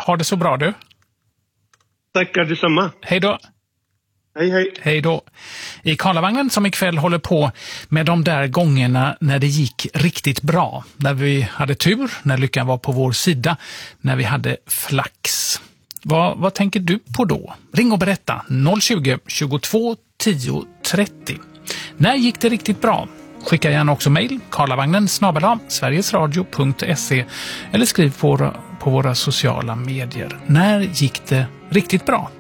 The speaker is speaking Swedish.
Ha det så bra du. Tackar detsamma. Hej då. Hej. Hej då. I Karlavagnen som ikväll håller på med de där gångerna när det gick riktigt bra. När vi hade tur, när lyckan var på vår sida, när vi hade flax. Vad tänker du på då? Ring och berätta 020 22 10 30. När gick det riktigt bra? Skicka gärna också mejl, karlavagnen@sverigesradio.se eller skriv på våra sociala medier. När gick det riktigt bra?